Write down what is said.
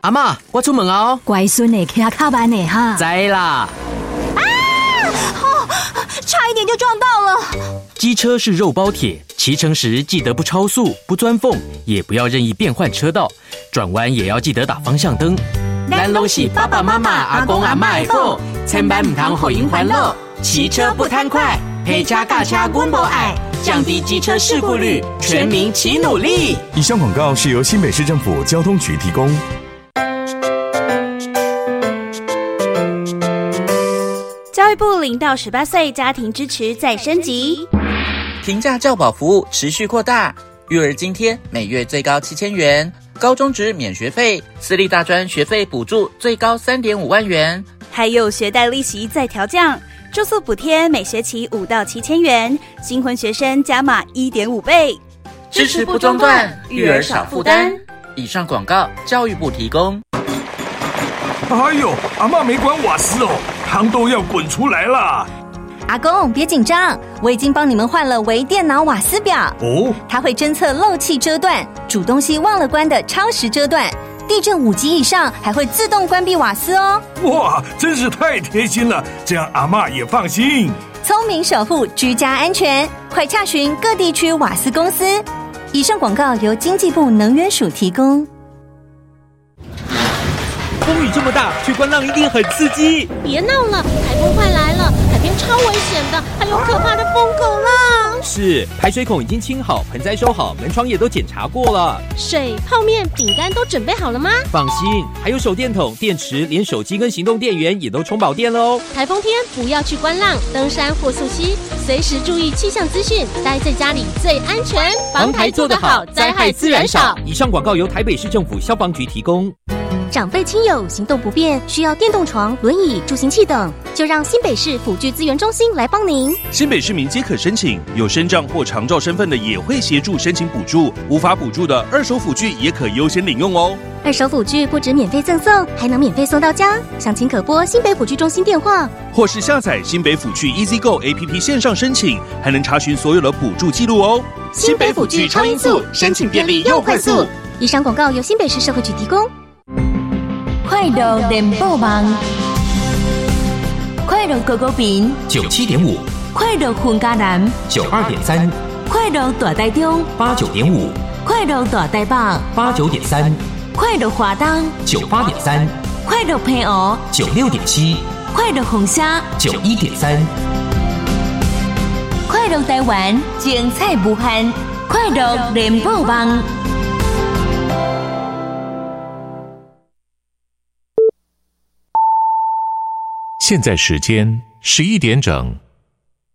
阿嬷，我出门哦。 乖孙呢，骑较慢呢哈。 知啦。 差一点就撞到了。 机车是肉包铁，骑乘时记得不超速、不钻缝，也不要任意变换车道，转弯也要记得打方向灯。咱拢是爸爸妈妈、阿公阿嬷的宝，千万唔通互因烦恼。骑车不贪快，陪车驾车阮无爱，降低机车事故率，全民齐努力。 以上广告是由新北市政府交通局提供。 教育部0到18岁家庭支持再升级， 平价教保服务持续扩大，育儿津贴每月最高7000元，高中职免学费，私立大专学费补助最高3.5万元， 还有学贷利息再调降，住宿补贴每学期5到7000元，新婚学生加码1.5倍， 支持不中断，育儿少负担。以上广告教育部提供。 哎呦，阿嬷没关瓦斯哦，汤都要滚出来了。 阿公别紧张，我已经帮你们换了微电脑瓦斯表哦， 它会侦测漏气遮断、煮东西忘了关的超时遮断，地震5级以上还会自动关闭瓦斯哦。 哇，真是太贴心了，这样阿嬷也放心。 聪明守护居家安全，快洽询各地区瓦斯公司。以上广告由经济部能源署提供。 风雨这么大，去观浪一定很刺激。 别闹了，台风快来了，海边超危险的，还有可怕的疯狗浪。 是，排水孔已经清好，盆栽收好，门窗也都检查过了。 水、泡面、饼干都准备好了吗？ 放心，还有手电筒、电池，连手机跟行动电源也都充饱电了哦。 台风天不要去观浪、登山或溯溪，随时注意气象资讯，待在家里最安全。 防台做得好，灾害自然少。以上广告由台北市政府消防局提供。 长辈亲友行动不便，需要电动床、轮椅、助行器等，就让新北市辅具资源中心来帮您。 新北市民皆可申请，有身障或长照身份的也会协助申请补助，无法补助的二手辅具也可优先领用哦。 二手辅具不止免费赠送，还能免费送到家。详情可拨新北辅具中心电话， 或是下载新北辅具 EasyGo APP 线上申请，还能查询所有的补助记录哦。 新北辅具超音速，申请便利又快速。以上广告由新北市社会局提供。 快乐联播网，快乐狗狗饼 97.5， 快乐混家南 92.3， 快乐大台中 89.5， 快乐大台北 89.3， 快乐华东 98.3， 快乐平湖 96.7， 快乐红沙 91.3， 快乐台湾精彩无限，快乐联播网。 现在时间11点整。